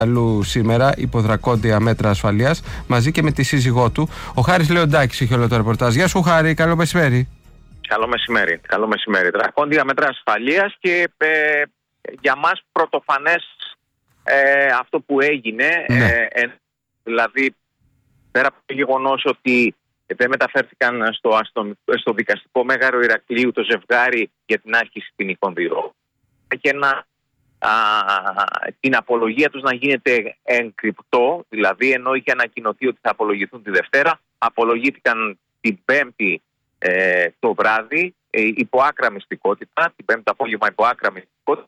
αλλού σήμερα υπό δρακόντια μέτρα ασφαλείας, μαζί και με τη σύζυγό του. Ο Χάρης Λεοντάκης έχει όλο το ρεπορτάζ. Γεια σου Χάρη, καλό μεσημέρι. Καλό μεσημέρι. Δρακόντια μέτρα ασφαλείας και για μας πρωτοφανές αυτό που έγινε. Ναι. Δηλαδή, πέρα από το γεγονός ότι δεν μεταφέρθηκαν στο δικαστικό μέγαρο Ηρακλείου το ζευγάρι για την άσκηση ποινικών διώξεων, και την απολογία τους να γίνεται εγκρυπτό, δηλαδή ενώ είχε ανακοινωθεί ότι θα απολογηθούν τη Δευτέρα, απολογήθηκαν την Πέμπτη το βράδυ υπό άκρα μυστικότητα, την Πέμπτη απόγευμα υπό άκρα μυστικότητα.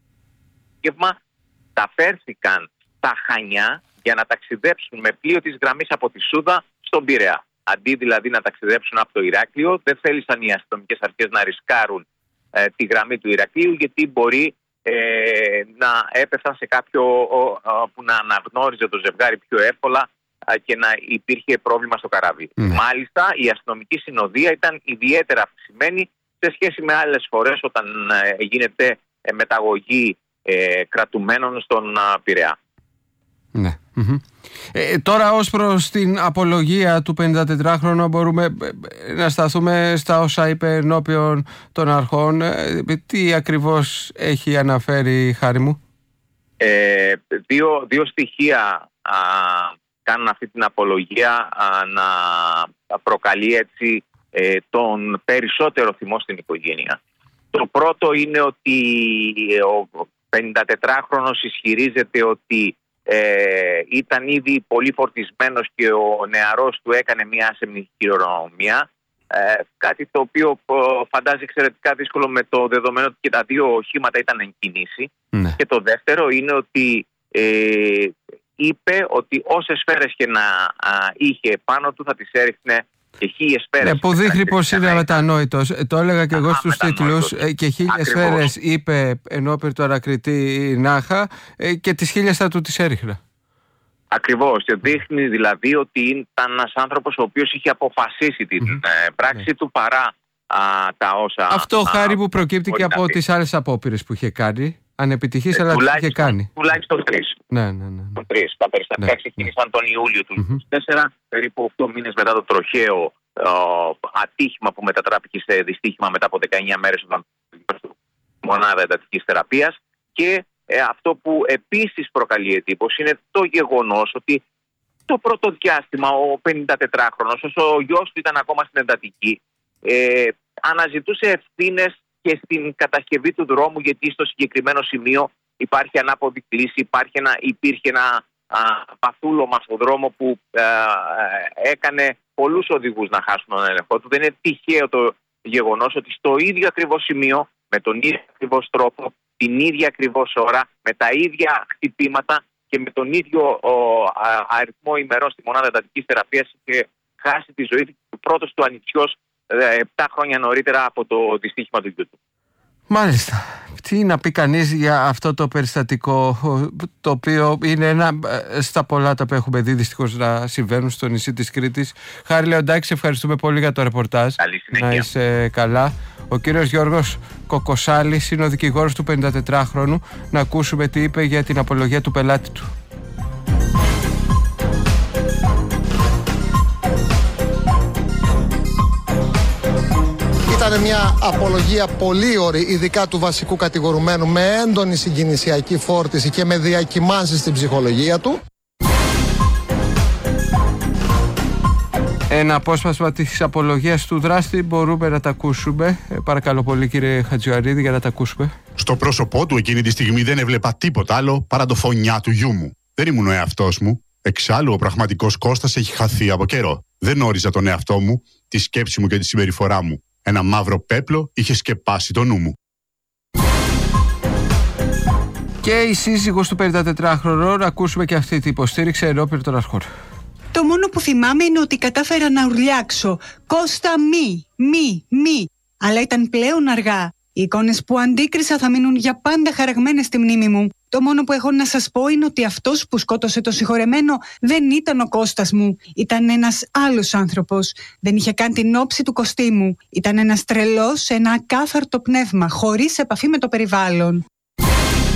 Ταφέρθηκαν στα Χανιά για να ταξιδέψουν με πλοίο της γραμμής από τη Σούδα στον Πειραιά. Αντί δηλαδή να ταξιδέψουν από το Ηράκλειο, δεν θέλησαν οι αστυνομικές αρχές να ρισκάρουν τη γραμμή του Ηρακλείου, γιατί μπορεί να έπεφταν σε κάποιο που να αναγνώριζε το ζευγάρι πιο εύκολα και να υπήρχε πρόβλημα στο καράβι. Μάλιστα, η αστυνομική συνοδεία ήταν ιδιαίτερα αυξημένη σε σχέση με άλλες φορές όταν γίνεται μεταγωγή κρατουμένων στον Πειραιά. Ναι. Τώρα ως προς την απολογία του 54χρονου μπορούμε να σταθούμε στα όσα είπε ενώπιον των αρχών. Τι ακριβώς έχει αναφέρει, Χάρη μου? Δύο στοιχεία κάνουν αυτή την απολογία να προκαλεί έτσι τον περισσότερο θυμό στην οικογένεια. Το πρώτο είναι ότι ο 54χρονος ισχυρίζεται ότι ήταν ήδη πολύ φορτισμένος και ο νεαρός του έκανε μια άσεμνη χειρονομία, κάτι το οποίο φαντάζει εξαιρετικά δύσκολο με το δεδομένο ότι και τα δύο οχήματα ήταν εν κίνηση. Ναι. Και το δεύτερο είναι ότι είπε ότι όσες σφαίρες και να είχε πάνω του θα τις έριχνε και 1000 σφαίρες. Που δείχνει πως είναι αμετανόητος. Το έλεγα και εγώ στους τίτλους. Και 1000 σφαίρες είπε ενώπιον του ανακριτή Νάχα, και τις 1000 θα του τις έριχνα. Ακριβώς. Και δείχνει δηλαδή ότι ήταν ένας άνθρωπος ο οποίος είχε αποφασίσει την πράξη του παρά τα όσα... Αυτό, Χάρη, που προκύπτει και από τις άλλες απόπειρες που είχε κάνει. Ανεπιτυχής, αλλά τι είχε κάνει. Τουλάχιστον 3. Ναι. Τα περιστατικά ξεκίνησαν τον Ιούλιο του 2004, περίπου 8 μήνες μετά το τροχαίο ατύχημα που μετατράπηκε σε δυστύχημα μετά από 19 μέρες όταν μονάδα εντατικής θεραπείας. Και αυτό που επίσης προκαλεί εντύπωση είναι το γεγονός ότι το πρώτο διάστημα ο 54χρονος, όσο ο γιος του ήταν ακόμα στην εντατική, αναζητούσε ευθύνες και στην κατασκευή του δρόμου, γιατί στο συγκεκριμένο σημείο υπάρχει ανάποδη κλίση, υπήρχε ένα παθούλωμα στον δρόμο που έκανε πολλούς οδηγούς να χάσουν τον έλεγχο του. Δεν είναι τυχαίο το γεγονός ότι στο ίδιο ακριβώς σημείο, με τον ίδιο ακριβώς τρόπο, την ίδια ακριβώς ώρα, με τα ίδια χτυπήματα και με τον ίδιο αριθμό ημερών στη μονάδα εντατικής θεραπείας, είχε χάσει τη ζωή του πρώτος του ανιτσιός 7 χρόνια νωρίτερα από το δυστύχημα του γιού του. Μάλιστα. Τι να πει κανείς για αυτό το περιστατικό, το οποίο είναι ένα στα πολλά τα που έχουμε δει δυστυχώς να συμβαίνουν στο νησί της Κρήτης. Χάρη Λεοντάκη, σε ευχαριστούμε πολύ για το ρεπορτάζ. Καλή συνέχεια. Να είσαι καλά. Ο κύριος Γιώργος Κοκοσάλης είναι ο δικηγόρος του 54χρονου. Να ακούσουμε τι είπε για την απολογία του πελάτη του. Ήταν μια απολογία πολύ ωρή, ειδικά του βασικού κατηγορουμένου, με έντονη συγκινησιακή φόρτιση και με διακυμάνσεις στην ψυχολογία του. Ένα απόσπασμα της απολογίας του δράστη μπορούμε να τα ακούσουμε. Παρακαλώ πολύ, κύριε Χατζιαρίδη, για να τα ακούσουμε. Στο πρόσωπό του εκείνη τη στιγμή δεν έβλεπα τίποτα άλλο παρά το φωνιά του γιού μου. Δεν ήμουν ο εαυτός μου. Εξάλλου, ο πραγματικός Κώστας έχει χαθεί από καιρό. Δεν όριζα τον εαυτό μου, τη σκέψη μου και τη συμπεριφορά μου. Ένα μαύρο πέπλο είχε σκεπάσει το νου μου. Και η σύζυγος του 54χρονου, να ακούσουμε και αυτή την υποστήριξη ενώπιον των αρχών. Το μόνο που θυμάμαι είναι ότι κατάφερα να ουρλιάξω «Κώστα, μη». Αλλά ήταν πλέον αργά. Οι εικόνες που αντίκρισα θα μείνουν για πάντα χαραγμένες στη μνήμη μου. Το μόνο που έχω να σας πω είναι ότι αυτός που σκότωσε το συγχωρεμένο δεν ήταν ο Κώστας μου. Ήταν ένας άλλος άνθρωπος. Δεν είχε καν την όψη του κοστίμου. Ήταν ένας τρελός, ένα ακάθαρτο πνεύμα, χωρίς επαφή με το περιβάλλον.